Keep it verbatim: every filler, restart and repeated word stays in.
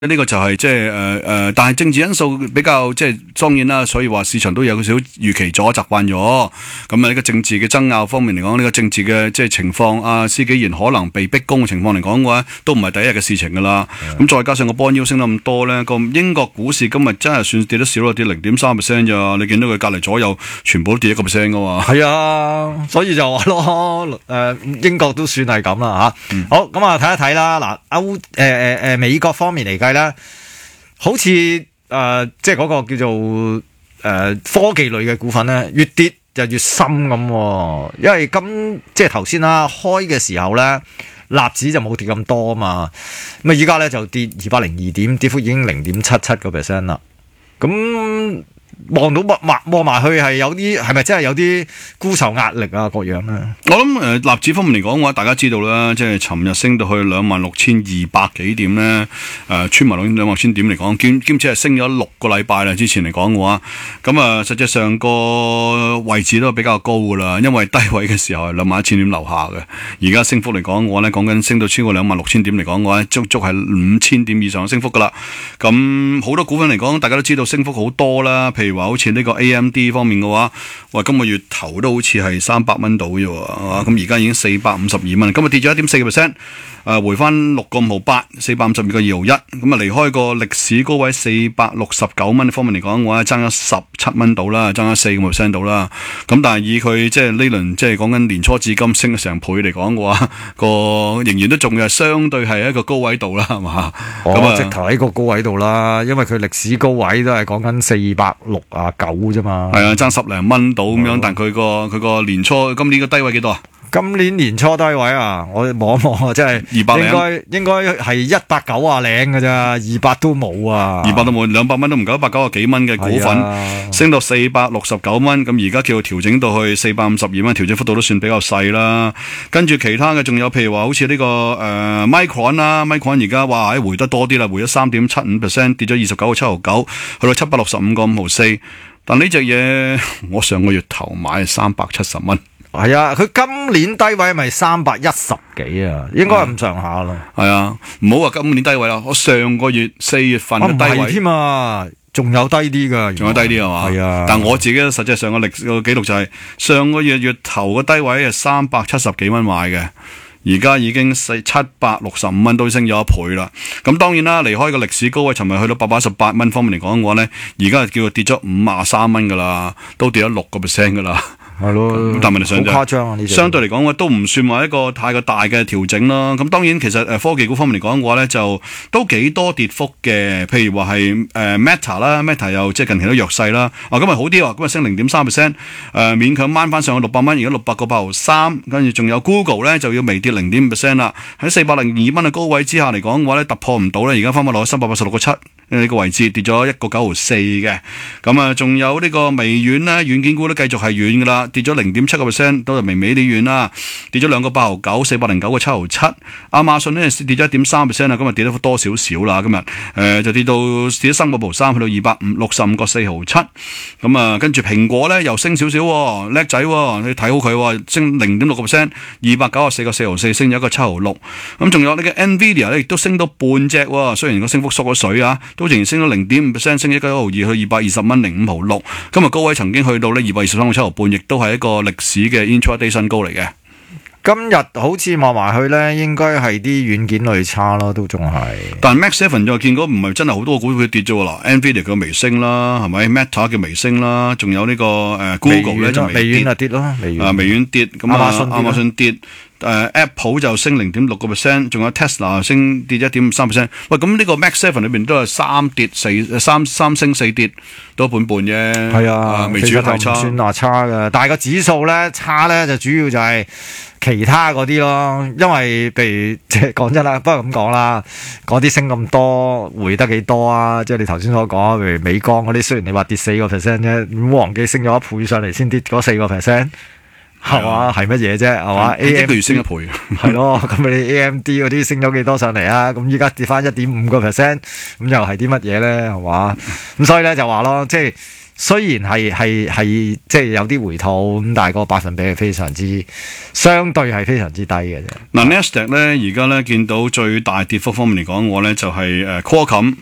呢個就係即係誒誒，但係政治因素比較即係當然啦，所以話市場都有少少預期咗、習慣咗。咁啊，呢個政治嘅爭拗方面嚟講，呢、這個政治嘅即係情況，啊施紀賢可能被逼宮嘅情況嚟講嘅話，都唔係第一日嘅事情噶啦。咁、嗯、再加上個波腰升得咁多咧，個英國股市今日真係算跌得少咯，跌零點三 percent 咋？你見到佢隔籬左右全部都跌一個 percent 噶嘛？ 係啊，所以就話咯，誒、呃，英國都算係咁啦吓。嗯、好，咁啊睇一睇啦。嗱，歐誒誒誒美國方面嚟計咧。好似誒、呃，即係嗰個叫做誒、呃、科技類嘅股份咧，越跌就越深咁、哦。因為今即係頭先啦，開嘅時候咧，納指就冇跌咁多啊嘛。咁啊，依家咧就跌二百零二點，跌幅已經零點七七個 percent 啦。咁望到望望埋去係有啲係咪真係有啲沽售壓力啊各樣咧？ 我諗誒納指方面嚟講嘅話，大家知道啦，即係尋日升到去兩萬六千二百幾點咧，誒、呃、穿埋兩兩萬千點嚟講，兼兼且係升咗六個禮拜啦。之前嚟講嘅話，咁啊、呃、實際上個位置都比較高噶啦，因為低位嘅時候係兩萬一千點樓下嘅，而家升幅嚟講嘅話咧，講緊升到超過兩萬六千點嚟講嘅話，足足係五千點以上嘅升幅噶啦。咁好多股份嚟講，大家都知道升幅好多啦，譬如話好似呢個 A M D 方面嘅話，哇，今個月頭都好似係三百蚊到啫喎，咁而家已經四百五十二蚊，今日跌咗一點四個 percent，誒回翻六個五毫八，四百五十二個二毫一，咁啊離開個歷史高位四百六十九蚊方面嚟講嘅話，爭咗十七蚊到啦，爭咗四個 percent 到啦，咁但係以佢即係呢輪即係講緊年初至今升咗成倍嚟講嘅話，個仍然都仲係相對係一個高位度啦，係嘛？ 咁啊、哦，直頭喺個高位度啦，因為佢歷史高位都係講緊四百六啊九啫嘛。 係啊，爭十零蚊到咁樣，但佢個佢個年初今年個低位幾多啊？ 今年年初低位啊，我望一望啊，真係二百零，應該應該係一百九啊零嘅咋，二百都冇啊， 二百都冇，兩百蚊都唔夠，一百九啊幾蚊嘅股份，啊、升到四百六十九蚊，咁而家叫調整到去四百五十二蚊，調整幅度都算比較細啦。跟住其他嘅仲有，譬如話好似呢、這個誒、呃、Micron 啦 ，Micron 而家哇喺回得多啲啦，回咗三點七五 percent， 跌咗二十九個七毫九，去到七百六十五個五毫四。但呢隻嘢我上個月頭買三百七十蚊。 係啊，佢今年低位咪三百一十幾啊，應該係咁上下咯。 係啊，唔好話今年低位啦，我上個月四月份嘅低位添啊，仲有低啲噶， 仲有低啲係嘛？係啊，但我自己實際上個歷個記錄就係、是、上個月月頭嘅低位係三百七十幾蚊買嘅，而家已經四七百六十五蚊都升咗一倍啦。咁當然啦，離開個歷史高位，尋日去到八百一十八蚊方面嚟講嘅話咧，而家叫做跌咗五啊三蚊噶啦，都跌咗六個 percent 噶啦。 係咯， 但問題上就好誇張啊！呢相對嚟講，都唔算話一個太過大嘅調整啦。咁當然，其實誒科技股方面嚟講嘅話咧，就都幾多跌幅嘅。譬如話係誒 Meta 啦 ，Meta 又即係近期都弱勢啦。啊，今日好啲喎，今日升零點三 percent，誒勉強掹翻上去六百蚊，而家六百個八毫三。跟住仲有 Google 咧，就要微跌零點五 percent 啦。喺四百零二蚊嘅高位之下嚟講嘅話咧，突破唔到咧，而家翻翻落去三百八十六個七。呢個位置跌咗一個九毫四嘅，咁啊，仲有呢個微軟咧，軟件股都繼續係軟噶啦，跌咗零點七個 percent，都係微微啲軟啦，跌咗兩個八毫九，四百零九個七毫七。亞馬遜咧跌咗一點三 percent 啦，今日跌得多少少啦，今日誒、呃、就跌到跌咗三個毫三，去到二百五六十五個四毫七。咁啊，跟住蘋果咧又升少少，叻仔，你睇好佢，升零點六個 percent， 二百九十四個四毫四，升咗一個七毫六。咁仲有呢個 Nvidia 咧，亦都升到半隻，雖然個升幅縮咗水啊。都仍然升咗零點五 percent， 升一個一毫二，去二百二十蚊零五毫六。今日高位曾經去到呢二百二十三個七毫半，亦都係一個歷史嘅 intraday 新高嚟嘅。 今日好似望埋去咧，應該係啲軟件類差咯，都仲係。 但 Mac Seven 就見到唔係真係好多股票跌咗喎啦 ，Nvidia 嘅微升啦，係咪 Meta 嘅微升啦，仲有呢、這個誒、呃、Google 咧就微跌， 微軟啊跌咯，微軟啊微軟跌，咁啊亞馬遜跌。誒、uh, Apple 就升零點六個 percent， 仲有 Tesla 升跌一點三 percent。喂，咁呢個 Mac Seven 裏邊都係三跌四三三升四跌，都半半啫。 係啊， 未至於太差， 唔算話差嘅。但係個指數咧差咧，就主要就係其他嗰啲咯。因為譬如即係講真啦，不過咁講啦，嗰啲升咁多，回得幾多啊？即係你頭先所講，譬如美光嗰啲，雖然你話跌四個 percent 啫，咁忘記升咗一倍上嚟先跌嗰四個 percent。係嘛？係乜嘢啫？係嘛？ 一個月升一倍， 係咯。咁你 A M D 嗰啲升咗幾多上嚟啊？咁依家跌翻一點五個 percent，咁又係啲乜嘢咧？係嘛？咁所以咧就話咯，即係雖然係係係即係有啲回吐咁，但係個百分比係非常之相對係非常之低嘅啫。 嗱 Nasdaq 咧而家咧見到最大跌幅方面嚟講嘅話咧，就係誒 Qualcomm